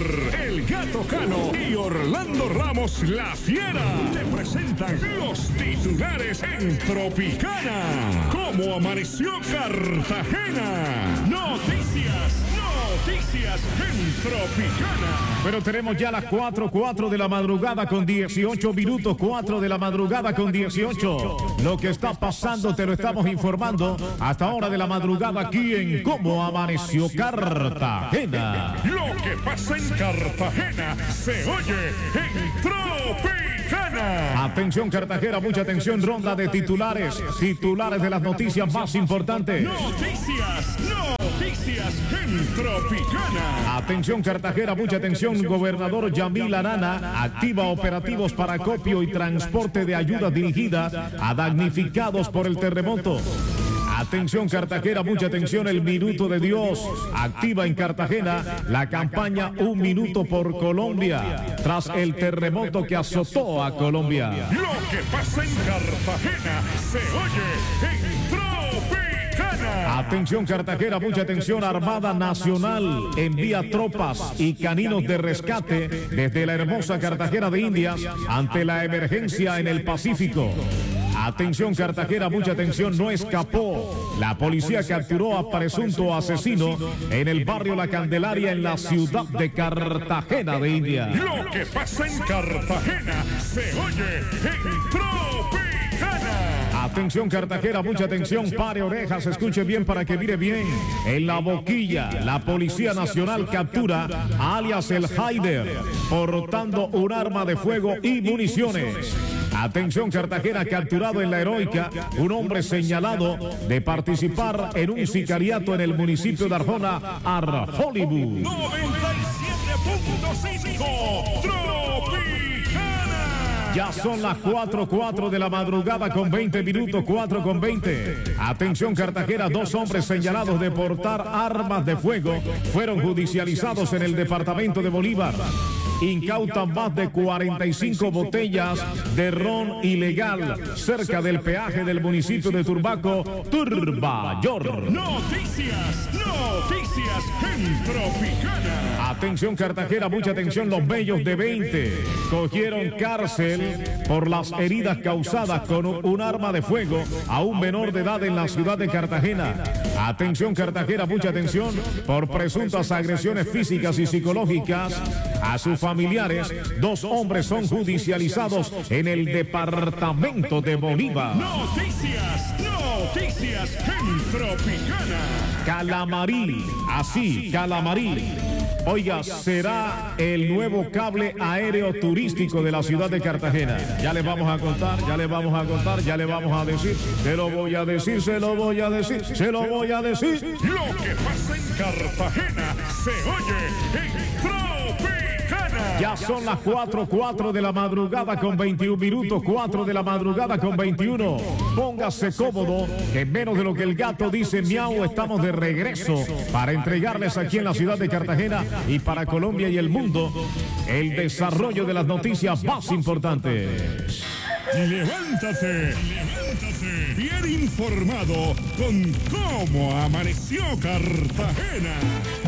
El Gato Cano y Orlando Ramos, la Fiera, te presentan los titulares en Tropicana. ¿Cómo amaneció Cartagena? Noticias en Tropicana. Pero tenemos ya las 4 de la madrugada con 18 minutos, 4 de la madrugada con 18. Lo que está pasando te lo estamos informando hasta hora de la madrugada aquí en Cómo Amaneció Cartagena. Lo que pasa en Cartagena se oye en Tropicana. Atención Cartagena, mucha atención, ronda de titulares de las noticias más importantes. Noticias en Tropicana. Atención Cartagena, mucha atención, gobernador Yamil Arana activa operativos para acopio y transporte de ayuda dirigida a damnificados por el terremoto. Atención Cartagena, mucha atención, el Minuto de Dios activa en Cartagena la campaña Un Minuto por Colombia tras el terremoto que azotó a Colombia. Lo que pasa en Cartagena se oye en Tropicana. Atención Cartagena, mucha atención, Armada Nacional envía tropas y caninos de rescate desde la hermosa Cartagena de Indias ante la emergencia en el Pacífico. Atención Cartagena, mucha atención, no escapó. La policía capturó a presunto asesino en el barrio La Candelaria en la ciudad de Cartagena de India. Lo que pasa en Cartagena se oye en Tropicana. Atención Cartagena, mucha atención, pare orejas, escuche bien para que mire bien. En La Boquilla, la Policía Nacional captura a alias el Haider portando un arma de fuego y municiones. Atención Cartagena, capturado en La Heroica un hombre señalado de participar en un sicariato en el municipio de Arjona, Hollywood. 97.5 Tropicana. Ya son las 4 de la madrugada con 20 minutos, 4 con 20. Atención Cartagena, 2 hombres señalados de portar armas de fuego fueron judicializados en el departamento de Bolívar. Incautan más de 45 botellas de ron ilegal cerca del peaje del municipio de Turbaco, Turbayor. Noticias en Tropicana. Atención Cartagena, mucha atención, los bellos de 20 cogieron cárcel por las heridas causadas con un arma de fuego a un menor de edad en la ciudad de Cartagena. Atención Cartagena, mucha atención, por presuntas agresiones físicas y psicológicas a sus familiares, 2 hombres son judicializados en el departamento de Bolívar. Noticias en Tropicana. Calamarí, así, Calamarí. Oiga, será el nuevo cable aéreo turístico de la ciudad de Cartagena. Ya les vamos a contar, ya les vamos a decir, se lo voy a decir. Lo que pasa en Cartagena se oye en Tropicana. Ya son las 4 de la madrugada con 21 minutos, 4 de la madrugada con 21. Póngase cómodo, que menos de lo que el gato dice miau, estamos de regreso para entregarles aquí en la ciudad de Cartagena y para Colombia y el mundo el desarrollo de las noticias más importantes. Levántate, bien informado con Cómo Amaneció Cartagena.